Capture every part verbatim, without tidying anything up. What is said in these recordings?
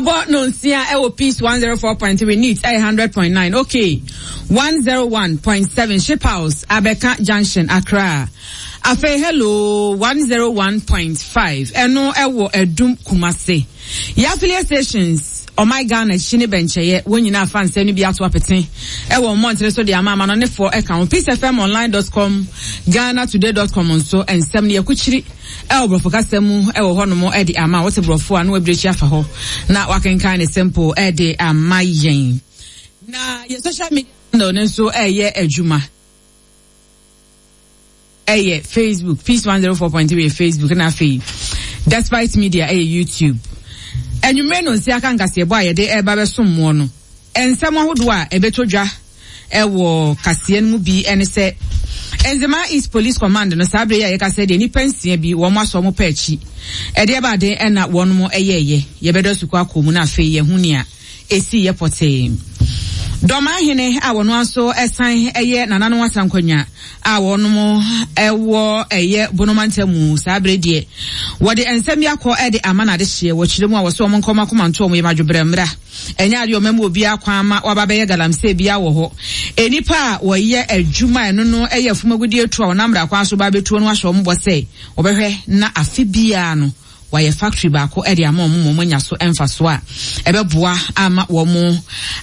Abo no sia e wo peace one oh four point three neat one hundred point nine. Okay. one oh one point seven Ship House Abeka Junction Accra. Afe hello one oh one point five. Eno ewo Edum Kumase. Ya affiliate stations Oh my Ghana chine benche ye when you na fan say ni bi ato apete e wo month so de ama no ne for account peace f m online dot com ghana today dot com so and sem ne yakuchiri e wo brofo kasemu e wo hono mo e de ama what brofo anu abrechi afa ho na wakenkan ne simple e de ama yen na ye social media no ne so e ye adwuma e ye Facebook peace one oh four point three Facebook na fe despite media e YouTube and you may not see a cangasia boy a day a babasom mono. And someone who do a betodra a war Cassian Mubi and say, and the man is police commander no Sabria Yaka said any pension be one more somo pechi. A dear bad day and not one more a ye, ye better to qua comuna fe ye hunia, a sea pote. Doma hine a one one so a sign a year nanano sankonya a one more a war a year bonomante mu sabre die what the ensemia call Eddie Amana this year which the one was so mon come come and to me majubremra enya de omemu obi akwama wababe galamse bia wo ho enipa wo ye adwuma no no eye fumagudi etu a namra kwa so ba betu no ahwo mbo sei obehwe na afi bia no why factory baako e de ama omo mo nya so emfa so a ebeboa ama wo mo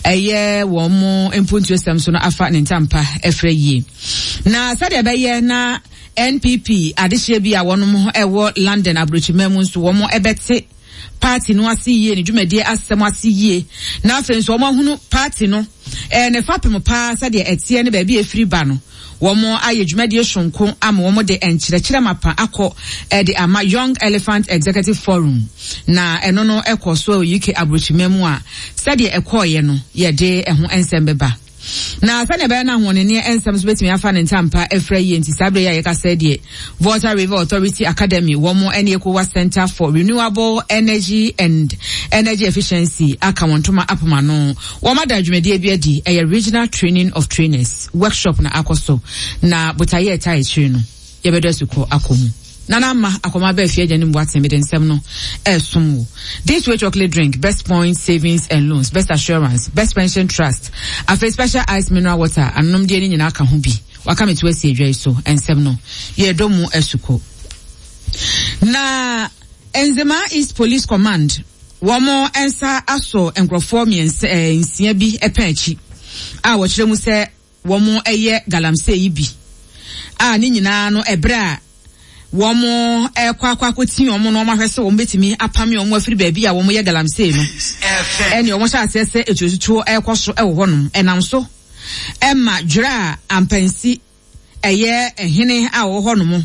eye wo mo empuntu esem so no afa ne ntampa efra yi na sade be ye na N P P adehye bia wono mo ewo London abrochimemu so wo mo ebete party no asiye ni dwumade asem asiye na afen so wo mo hunu party no eh ne fapem pa sade etie ne ba bia efiri ba no womo aye dwumade shonko ama womo de enkyerɛkyerɛ mapa akɔ eh, de ama Young Elephant Executive Forum na eno no ekoso U K abrochimemu a sade ekoye no ye de eho ensem beba na sane be na hone ne ensem so betimi afa ne ntampa efra yi enti sabre ya yeka said ye Volta River Authority Academy womo ene ekowa Center for Renewable Energy and Energy Efficiency aka wontoma apoma no woma da dwumade bi adi a regional training of trainers workshop na akoso na botaye tai tire no ye bedo suko akomu Nana ma akoma be fie jani mbwate me densem no esumwo. This way chocolate drink, best points, savings and loans, best assurance, best pension trust, afa special ice mineral water, anom de ni nyina aka ho bi. Waka me to esi edwai so ensem no. Ye domu esuko. Na Enzema East Police Command, womo ensa aso enkrofo miense ensia bi epanchi. A wo kire mu se womo eye galamse yi bi. A ni nyina no ebra womo ekwa kwa kwoti omo no mahwese wo betimi apame omo afiri baabi a womo ye galamse no ene omo sha asese etutuo ekoso ewo honom enam so emma dwra ampansi eye ehene a wo honom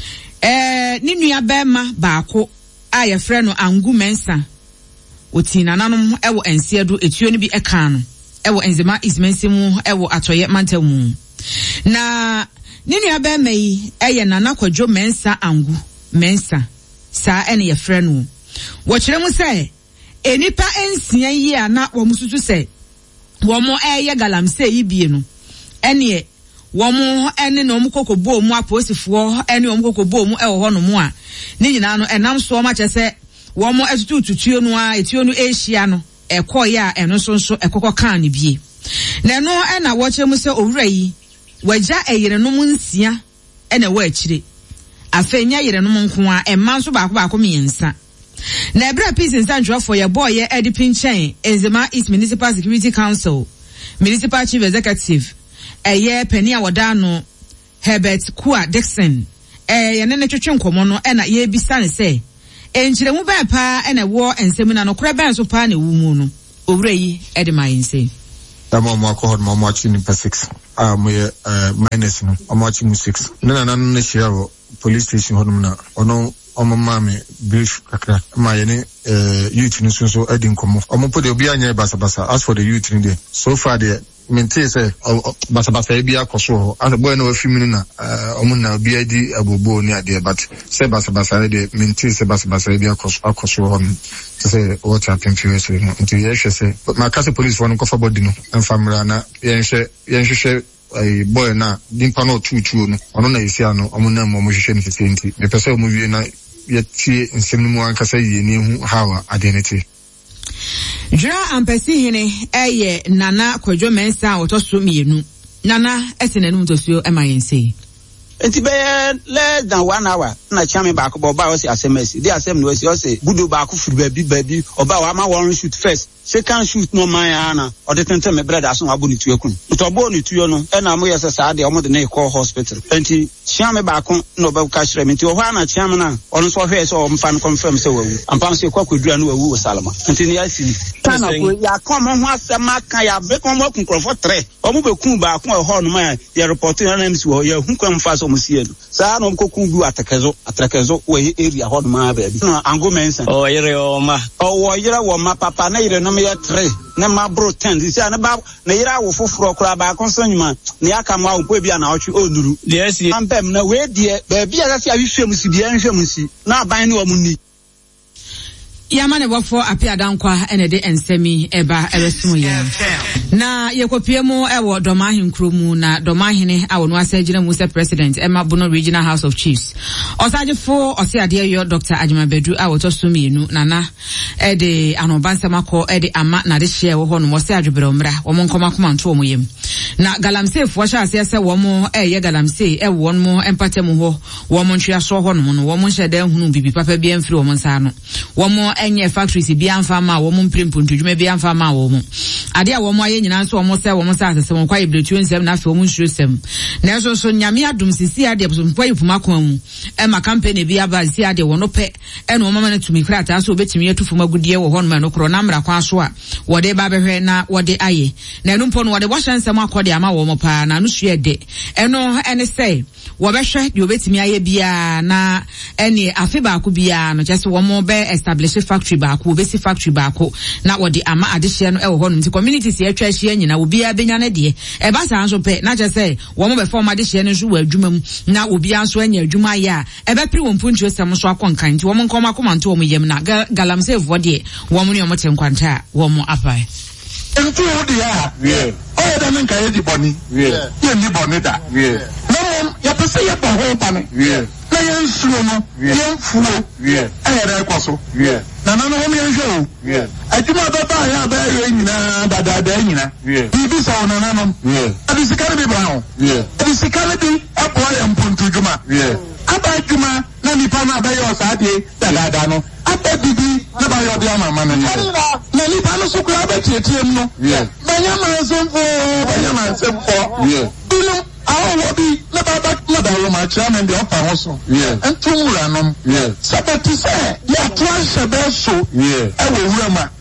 eh ni nua bema baako a ye frɛ no Angu Mensa oti nananom ewo ensiedo etuo ni bi eka no ewo Enzema ismensimu ewo atoye mantamu na Nini abema yi eye Nana Kwadwo Mensa Angu Mensa saa ene ye frɛ no wo kyerɛ mu sɛ enipa ensia yi a na wo mususu sɛ wo mo eye galamse yi bie no ene wo mo ene no mo kokobo mu aposifo ene wo mo kokobo mu ewo ho no mu a ni nyina no enam so ma kyɛ sɛ wo mo etutu tutuo no a etuo no ehia no ekoye a eno so so ekokɔ kan ne bie na no ena wo kyerɛ mu sɛ owura yi waja eyerenom nsia ena wa akire afenya yerenom nko a emma nso baako baako miensa na ebra peace nsanjwa for your boy ye Eddie Pinchen Enzema East Municipal Security Council Municipal Chief Executive eye pani awoda no Herbert Kua Dixon eh ye ne twetwe nkomo no ena ye bisa ne se enkyeremu ba pa ena wo ensemu na no kora ba nso pa na wu mu no owura yi Eddie Mayense Dama mo akɔhɔ no mo achi ni six ah mo ye minus no mo achi mu six na na na share wo police station hɔ no na ɔno ɔmo ma me brief kakra ma ye ne youth no so so adi nkomo ɔmo po de obi anya basa basa as for the youth ni de so far de maintain say basa basa e bia koso as boy na wafi mi na ɔmo na obi adi agobo ni ade but say basa basa de maintain say basa basa e bia koso akoso hɔ say what happened previously no into ye say but my case police one kofa body no emfamra na ye nhwe ye nhwe ai boy na dimpa no tutu no ono na yesi ano omo na mo hwehwe ne tete nti me pese omo wie na ye tie nsem no mu anka say ye ni hu hawa identity Dra ampesi hene eye Nana Kwadwo Mensah otoso mienu. Nana esenenum tosuo emayense. Enti be less than one hour na chame back oba o se S M S. The S M no se o se gudo back furu baby baby oba wa ma one shoot first. Second shoot no man ana or the tente me brother so abu ni tuo kun. To bo ni tuo no e na mo yesa sa de omo de na call hospital. Enti chame back no ba ka hire me nti o hwa na chame na ono so hwe so o mfa no confirm se wawu. Ampa so kwa kwadura no wawu Salama. Enti ni asili. Kana ko ya kom ho asema kan ya be kom mo kun krofo three. Omo be kun ba kun e ho no ma ya report na na msi wo ya hu kwa mfa so mo sie no. Sa no ko kun bi atakezo atakezo we area ho no ma ba bi. No ango mensa. O yire o ma. O wo yire wo ma papa na yire no me three na ma bro ten this na ba na yira wo foforo kura ba konsanyuma na aka ma wo po bia na otwe onuru yes ampem na we die ba bia ga se ahwehwem si bia nhwem si na aban ne wo munni Yamane wafo apia dankwa ene de ensemi eba eresumu ya. Na yekopie mu ewo Domahin kromu na Domahine awo no asajina mu se president Emma Bono Regional House of Chiefs. Osajefo ose ade yo Doctor Ajima Bedu awo to sumienu nana e de anobansa mako e de ama na de hye wo ho no mo se adwebere omra wo nkoma koma nto mo yem. Na galamse fo sha ase se wo mo e ye galamse e wo mo empate mu ho wo mo ntwa so ho no no wo mo hye dan hunu bibi papa bi amfiri wo mo nsa no. Wo mo enye factories bi amfa ma wo mo mprimpu ntudwuma bi amfa ma wo mo ade a wo mo aye nyina nso wo mo se wo mo sa asese wo kwa ibretu nsem na afi wo mo nsurusem na eso so nyame adum sisi ade so mpo yipuma kwa mu e ma campaign bi aba sisi ade wo no pe e no mama na tumi krata aso obetumi atufu magudie wo ho no no kro na mra kwa so a wo de ba behwe na wo de aye na enu mpo no wo de washa nsem akode ama wo mo pa na no sue de eno ene sei wo behwe de obetumi aye bia na ene afi ba ko bia no just wo mo be establish factory baako obesi factory baako na wodi ama adehye no e wo ho no nti communities ye twa hye nyina obi abenya na de e ba sa nso pe na je say wo mo be form adehye no so wa adwuma mu na obi anso anya adwuma ya e be pri wo mpuntu osem so akonkan nti wo mo nkoma koma nto wo mo yem na galamse vo de wo mo ne mo tenkwanta wo mo apai ntu wo de ya we o da nka ye di boni we ye ni boni da we no ya pese ye ba ho pa ne we na ye nsuo no ye mfuo we e re kwaso we na na no ho me nhwe o we adwuma ba ba ya ba ye nyina dada da nyina we bi so na na no we abi sikare bi bra ho we abi sikare bi apo ya mpuntu dwuma we aba dwuma na nipa na ba ye osade dada da no aba bibi na ba ye odia mama na na nipa no so kura ba tietie mu no ba nya ma semfo ba nya ma semfo we dilo awo bi na ba ba na da ro ma chairman de ofa ho so entu wura no sabati se ya transfer be so e wo wura ma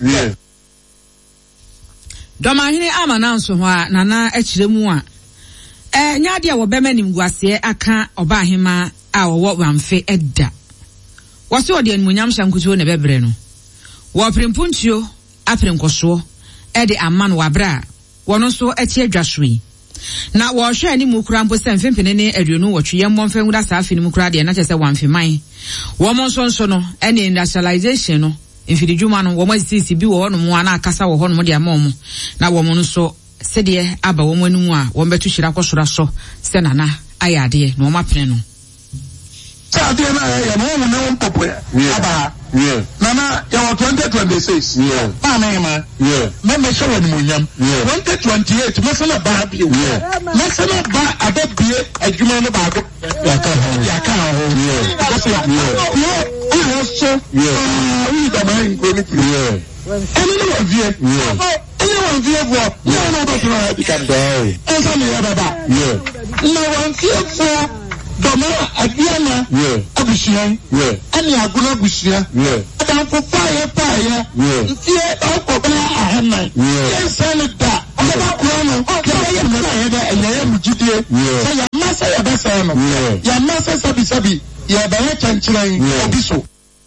Domahine ama na nso ho a nana akire mu a eh nyade a wo be manim guase aka oba ahema a wo wamfe edda wo se ode anmunyam shankutuo ne bebre no wo prempuntuo aprenkoso e de amman wabra wono so etie adwasoi na wo hwe ani mu kura mpo se mfempene ne aduonu wo twe yemmo mfa nguda sa afi ni mu kura de na chese wamfe man wo mo nso nso no ene industrialization no infidijuma no wo mo sisi bi wo no mo ana akasa wo ho no mo de amom na wo mo nso sede aba wo mo anu a wo betu hira kwosora so se nana ayade no ma pene no sade na ya no mo na mpopo ya aba yeah nana ya twenty twenty-six yeah pa na ma yeah me me show ni munyam twenty twenty-eight me fela ba bi yeah me fela ba ababie adwuma no ba go ya ka ho ya ka ho yeah because yeah yeah I also yeah we the man go ni yeah any one vie yeah any one vie for no no don't know the can die esa me ya baba yeah no one vie for Doma Adiana, yeah, Abusian, yeah, and Yaguna Busia, yeah, and for fire, fire, yeah, fear of Ahana, yeah, solid that, I'm about Crono, okay, and I am Judia, yeah, your master, your best, yeah, your master Sabi Sabi, your Ballet and Chile, yeah,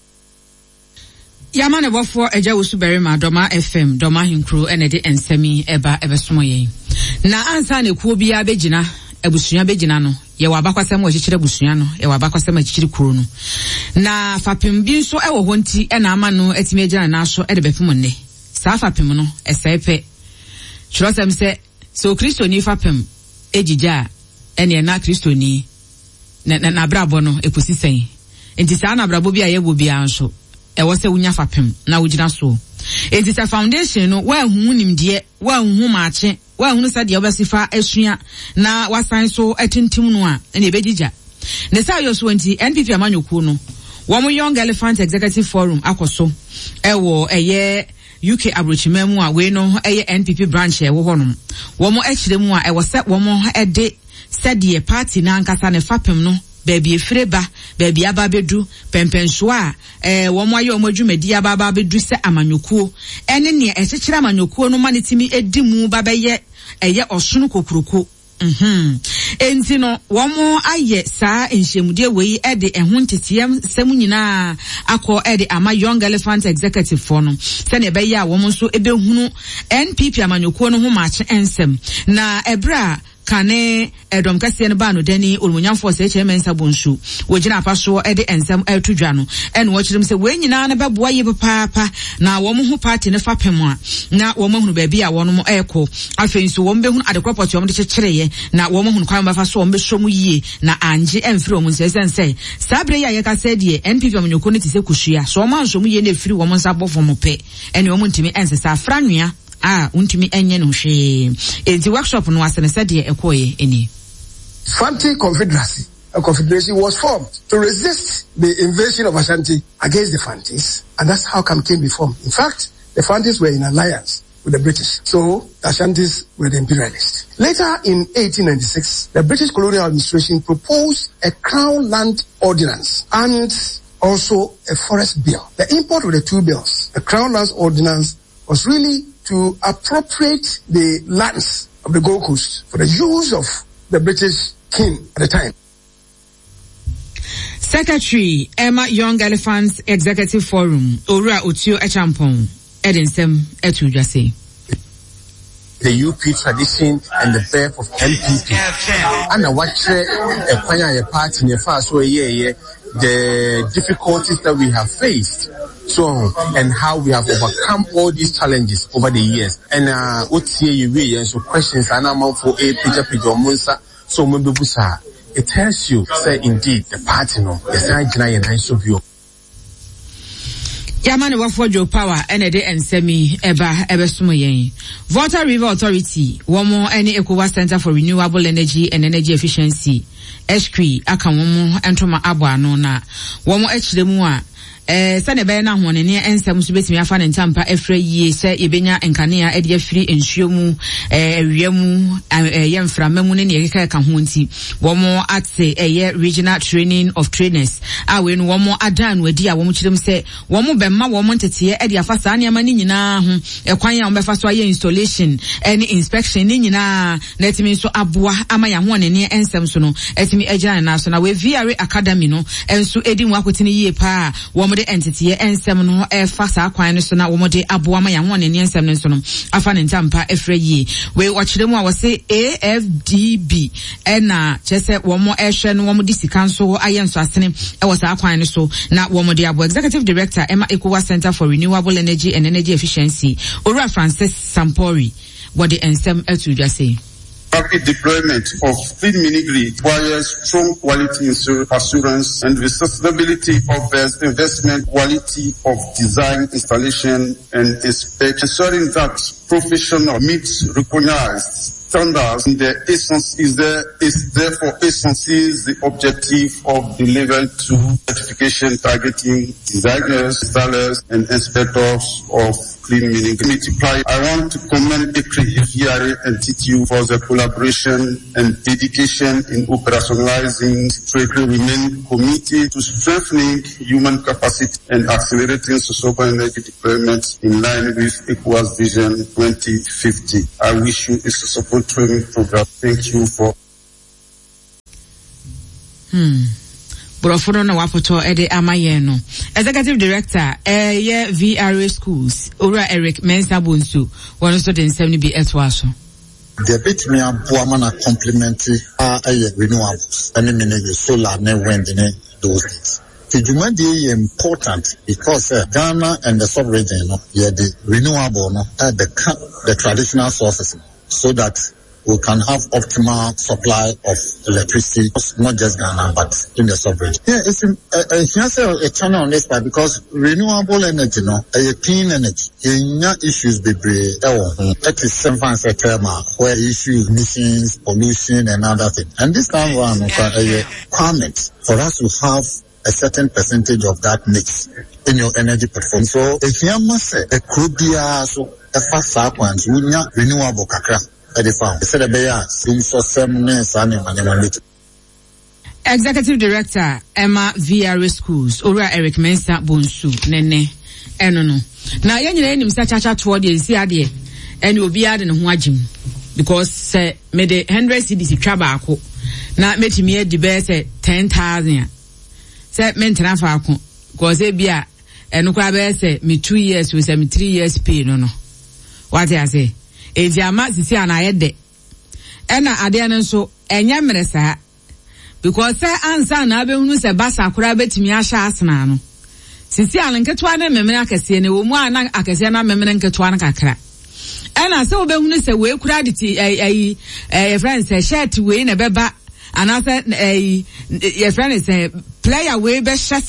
Yamane wafo eja wusu berima Doma F M, Doma Hinkru, ene de ensemi eba ebesumo ye. Na ansa ne kuo bia begina, ebusua begina no. Ye wabakwasem wa chichire busua no ye wabakwasem achichire kuro no na fapem bi nso e wo ho nti e na ama no atime agina na so e de befem nne sa fapem no esepe chirosem se so Kristo ni fapem ejija ene na Kristo ni na na brabo no eposisen enti sa na brabo bi a ye bo bia nso e wo se wunya fapem na wugina so It is a foundation no wa hu nim de wa hu maache wa hu sa de obesifa asua na wasan so atintim no a na ebegija ne sa yo so nti N P P amanyoku no wo Young Elephant Executive Forum akoso ewo eye U K abrochimemu a we no eye N P P branch e wo honom wo mo akiremu a e wo se wo mo e de said party na nkasa ne fapem no baby efreba baby aba bedu pempenso a eh wo mo aye o madwumadi aba aba bedu se amanyokuo ene ne e kyekere amanyokuo no manetimi edimu ba beye eye osono kokuroko mhm enti no wo mo aye saa enhyemude wei e de ehun tetiem sem nyina akọ e de ama Young Elephant Executive for no se ne be ya wo mo so ebehunu N P P amanyokuo no ho maache ensem na ebra kane edom kase ne ba no dani olmunyamfo se eche mensa bonsu wogina apaso e de ensem etudwa no ene wo kyerem se we nyina na beboa ye papa na wo mo ho party ne fapem a na wo mo hunu ba bia wo no mo eko afenso wo mbehunu adekropot wo mo de kyekere na wo mo hunu kwan ba fa so wo mbehso mu yie na anje emfiri wo mo nse sense sabre ya ye kase de N P P amnyoko ne tise kusua so wo manso mu yie na efiri wo mo nsa bofo mo pe ene wo mo ntimi ense sa franua ah untimi enye no hwe enti workshop no asene sade ekoye eni Fanti Confederacy, a confederation was formed to resist the invasion of Ashanti against the Fantis, and that's how Kam came be formed. In fact, the Fantis were in alliance with the British, so the Ashantis were the imperialists. Later in eighteen ninety-six, the British colonial administration proposed a crown land ordinance and also a forest bill. The import of the two bills, the crown lands ordinance, was really to appropriate the lands of the Gold Coast for the use of the British king at the time. Secretary Emma Young Elephants Executive Forum Ora Otio Echampon Edinsem Etujase. The U P tradition and the birth of N P P. And I watch a choir party in the first way, yeah, the difficulties that we have faced. So, and how we have overcome all these challenges over the years. And, uh, what's here you read, so questions and I'm for a picture, picture, monster, so maybe busa. It tells you, say, indeed, the party, no, the side giant and so view. Yamane wafojo power ene de ensemi eba ebesumo yen. Volta River Authority, womo ene Ecowa Center for Renewable Energy and Energy Efficiency, S C R I, aka womo entoma abo ano na, womo echiremu a, eh sane be na ho ne ne ensem so betimi afa ne ntampa efra yie se yebenya enkanea e de afiri ensuo mu eh awiamu eh yemframamu ne ne yekeka ka ho nti womo ate eh regional training of trainers a we no womo adan wadi a womo kirem se womo bemma womo ntete e de afa sa ne ama ne nyina ho ekwan ya womo befa so aye installation any inspection ne nyina na etimi so aboa ama ya ho ne ne ensem so no etimi agina na so na we V R A Academy no enso edi mu akotini yie pa wo de entity ensem no e fa sa kwan no so na wo de aboa ma ya ho ne ensem no so no afa ne ntampa efra yi we ochiremu a wo se A F D B e na chese wo mo e hwe no wo de sika so ayenso asene e wo sa kwan no so na wo de abo executive director Emma Ecowa Center for Renewable Energy and Energy Efficiency Ora Francis Sampori what the ensem etudwa say. Rapid deployment of clean mini grid requires strong quality assurance and the sustainability of the investment, quality of design, installation, and inspection, ensuring that professional meets recognized standards in the essence is the is therefore essences the objective of the level two certification targeting designers, installers, and inspectors of clean mini grid. I want to commend E C R I, V R A, and T T U for the collaboration and dedication in operationalizing trade. Remain committed to strengthening human capacity and accelerating sustainable energy deployment in line with ECOWAS Vision twenty fifty. I wish you a successful training program. Thank you for. Hmm. Brofono na wapoto ede amaye no. Executive Director eh ye V R A Schools Ora Eric Mensa Bonsu one so den seventy be etwaso. The bit me aboa mana complementary ah eh renewables any minute solar ne wind ne those things. The demand is important because uh, Ghana and the sub-region, you know, yeah, the renewable, no, uh, the the traditional sources, so that we can have optimal supply of electricity, not just Ghana, but in the sub-region. Yeah, it's a, a, a channel on this part because renewable energy, no, a clean energy. In issues be that is seven thermal, where issues emissions, pollution, and other things. And this time around, a requirement for us to have a certain percentage of that mix in your energy portfolio. So if you must say a could be so a fast ones, we need renewable kakra at the farm. Instead of bear, seems so sameness and Executive Director Emma V R Schools, Ora Eric Mensa Bonsu, Nene, Enono. Now, young lady, Mister Chacha toward the C R D, and you'll be adding a wajim because say, made the hundred C D C trabaco. Now, met me at the best at ten thousand. Say, mental falcon, cause they be a and no say me two years with me three years pay no no. What I say? A jama si an I de. And I didn't so enya meresa because say answer na be hunu se basa kura betimi ahya asena no. Sisi an nketwa na memene akese ne wo mu an akese na memene nketwa na kakra. Ena se wo be hunu se we kura de ai ai friends say shirt we na beba anasa eh your friend is a player we be